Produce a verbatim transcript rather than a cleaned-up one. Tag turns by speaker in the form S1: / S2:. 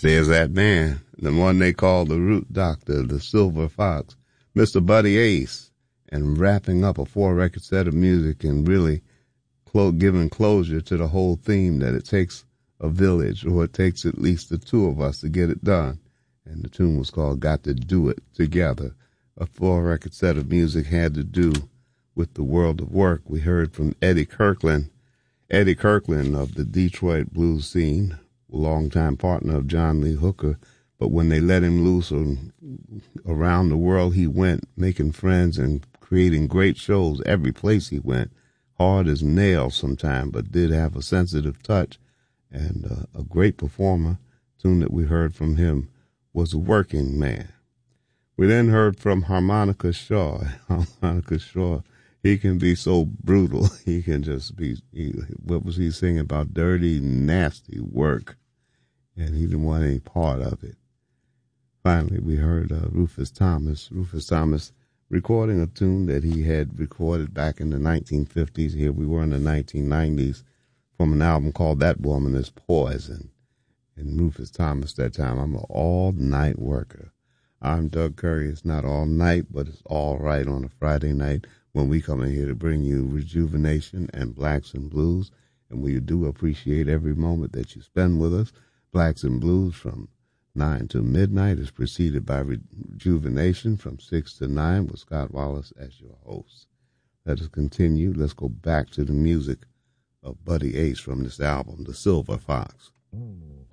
S1: There's that man, the one they call the Root Doctor, the Silver Fox, Mister Buddy Ace, and wrapping up a four-record set of music and really clo- giving closure to the whole theme that it takes a village, or it takes at least the two of us to get it done. And the tune was called Got to Do It Together. A four-record set of music had to do with the world of work. We heard from Eddie Kirkland, Eddie Kirkland of the Detroit blues scene, a longtime partner of John Lee Hooker. But when they let him loose on, around the world, he went, making friends and creating great shows every place he went. Hard as nails sometimes, but did have a sensitive touch and uh, a great performer. Tune that we heard from him was Working Man. We then heard from Harmonica Shaw. Harmonica Shaw, he can be so brutal. He can just be, he, what was he singing about? Dirty, nasty work. And he didn't want any part of it. Finally, we heard uh, Rufus Thomas. Rufus Thomas recording a tune that he had recorded back in the nineteen fifties. Here we were in the nineteen nineties from an album called That Woman Is Poison. And Rufus Thomas that time, I'm an all-night worker. I'm Doug Curry. It's not all night, but it's all right on a Friday night when we come in here to bring you rejuvenation and blacks and blues. And we do appreciate every moment that you spend with us. Blacks and Blues from nine to midnight is preceded by Rejuvenation from six to nine with Scott Wallace as your host. Let us continue. Let's go back to the music of Buddy Ace from this album, The Silver Fox.
S2: Mm.